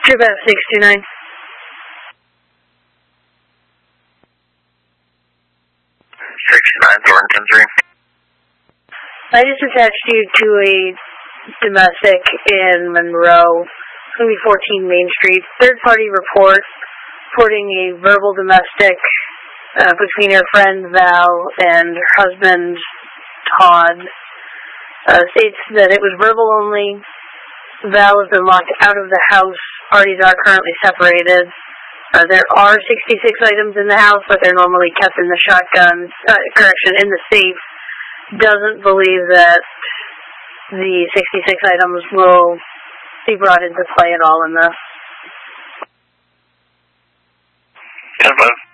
Trip F629. 69 Thornton 3. I just attached you to a domestic in Monroe, 14 Main Street. Third-party report reporting a verbal domestic between her friend Val and her husband Todd. States that it was verbal only. Val has been locked out of the house. Parties are currently separated. There are 66 items in the house, but they're normally kept in the shotgun, in the safe. Doesn't believe that the 66 items will be brought into play at all in this. 10-5.